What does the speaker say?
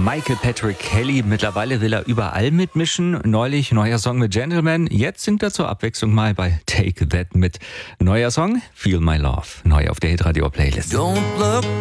Michael Patrick Kelly. Mittlerweile will er überall mitmischen. Neulich neuer Song mit Gentleman. Jetzt singt er zur Abwechslung mal bei Take That mit. Neuer Song, Feel My Love. Neu auf der Hitradio Playlist. Don't look